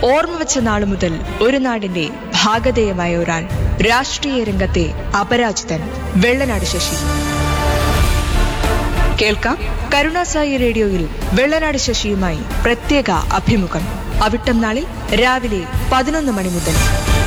ഓർമ്മ വെച്ച നാളു മുതൽ ഒരു നാടിന്റെ ഭാഗധേയമായ ഒരാൾ, രാഷ്ട്രീയ രംഗത്തെ അപരാജിതൻ, വെള്ളനാട് ശശി. കേൾക്കാം കരുണാസായി റേഡിയോയിൽ വെള്ളനാട് ശശിയുമായി പ്രത്യേക അഭിമുഖം. അവിട്ടം നാളിൽ രാവിലെ 11 മണി മുതൽ.